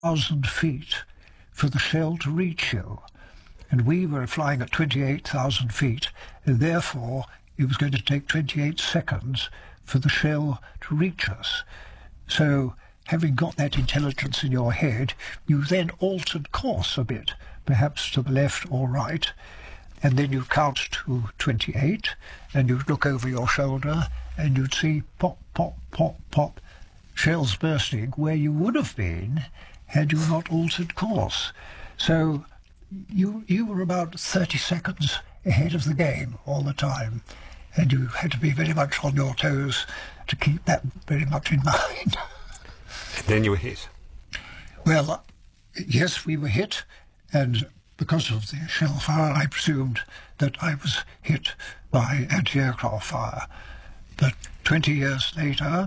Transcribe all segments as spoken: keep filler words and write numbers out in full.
thousand feet for the shell to reach you. And we were flying at twenty-eight thousand feet, and therefore it was going to take twenty-eight seconds for the shell to reach us. So, having got that intelligence in your head, you then altered course a bit, perhaps to the left or right, and then you'd count to twenty-eight, and you'd look over your shoulder, and you'd see pop, pop, pop, pop, shells bursting where you would have been had you not altered course. So you you were about thirty seconds ahead of the game all the time, and you had to be very much on your toes to keep that very much in mind. And then you were hit. Well, yes, we were hit, and because of the shell fire, I presumed that I was hit by anti-aircraft fire. But twenty years later,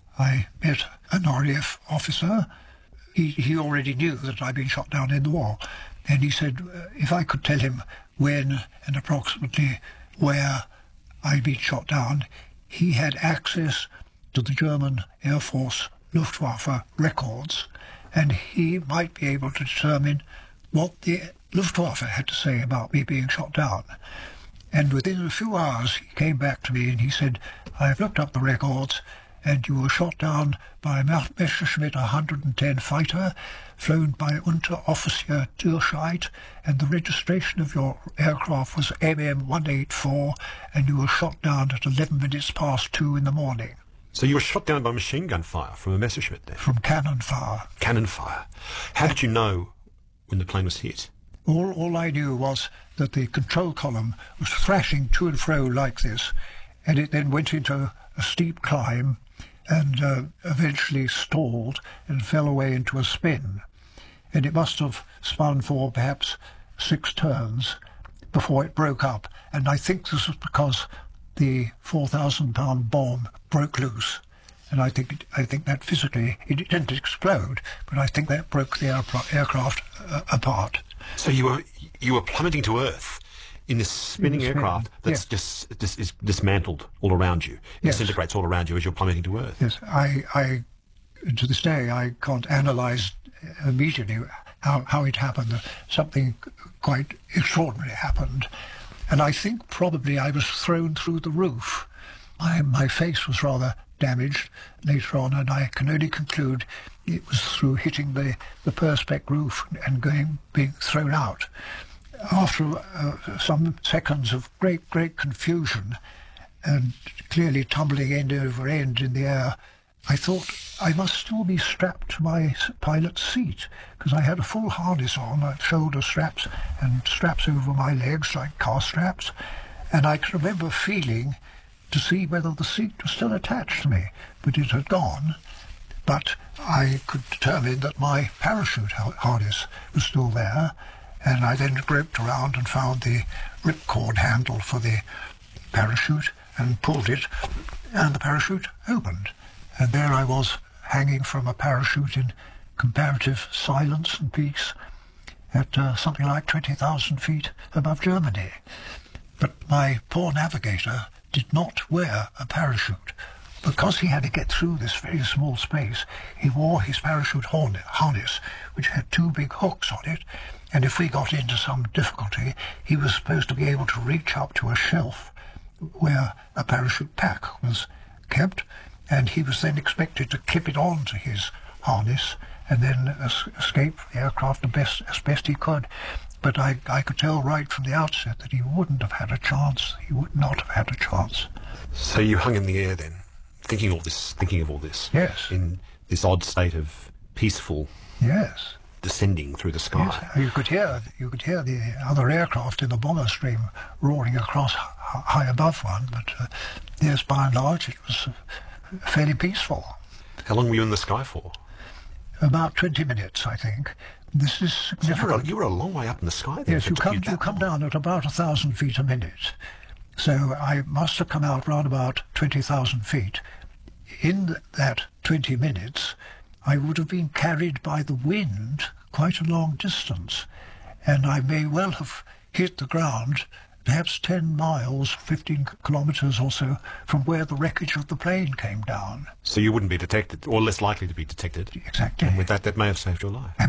I met an R A F officer. He, he already knew that I'd been shot down in the war, and he said uh, if I could tell him when and approximately where I'd been shot down, he had access to the German Air Force Luftwaffe records, and he might be able to determine what the Luftwaffe had to say about me being shot down. And within a few hours he came back to me and he said, I've looked up the records, and you were shot down by a Messerschmitt one hundred ten fighter, flown by Unteroffizier Dürscheid, and the registration of your aircraft was M M one eighty-four, and you were shot down at eleven minutes past two in the morning. So you were shot down by machine gun fire from a Messerschmitt then? From cannon fire. Cannon fire. How did you know when the plane was hit? All, all I knew was that the control column was thrashing to and fro like this, and it then went into a steep climb and uh, eventually stalled and fell away into a spin. And it must have spun for perhaps six turns before it broke up. And I think this was because the four thousand pound bomb broke loose. And I think it, I think that physically, it didn't explode, but I think that broke the aircraft, aircraft uh, apart. So you were you were plummeting to Earth in this spinning Yes, aircraft that's yes. just dis, is dismantled all around you, Yes. disintegrates all around you as you're plummeting to Earth. Yes, I, I, to this day, I can't analyse immediately how, how it happened. Something quite extraordinary happened. And I think probably I was thrown through the roof. My, my face was rather damaged later on, and I can only conclude it was through hitting the, the Perspex roof and going being thrown out. After uh, some seconds of great, great confusion and clearly tumbling end over end in the air, I thought I must still be strapped to my pilot's seat, because I had a full harness on, like shoulder straps and straps over my legs like car straps, and I can remember feeling to see whether the seat was still attached to me, but it had gone. But I could determine that my parachute harness was still there, and I then groped around and found the ripcord handle for the parachute and pulled it, and the parachute opened. And there I was, hanging from a parachute in comparative silence and peace at uh, something like twenty thousand feet above Germany. But my poor navigator did not wear a parachute. Because he had to get through this very small space, he wore his parachute harness, which had two big hooks on it, and if we got into some difficulty, he was supposed to be able to reach up to a shelf where a parachute pack was kept, and he was then expected to clip it on to his harness and then es escape the aircraft as best, as best he could. But I, I could tell right from the outset that he wouldn't have had a chance. He would not have had a chance. So you hung in the air then, thinking all this, thinking of all this. Yes. In this odd state of peaceful Yes. descending through the sky. Yes. You could hear you could hear the other aircraft in the bomber stream roaring across high above one, but uh, yes, by and large, it was uh, fairly peaceful. How long were you in the sky for? About twenty minutes, I think. This is So you, were significant. a, you were a long way up in the sky then. Yes, for you it to come be you that come long. down at about a thousand feet a minute. So I must have come out round about twenty thousand feet. In that twenty minutes, I would have been carried by the wind quite a long distance, and I may well have hit the ground perhaps ten miles, fifteen kilometres or so from where the wreckage of the plane came down. So you wouldn't be detected, or less likely to be detected. Exactly. And with that, that may have saved your life.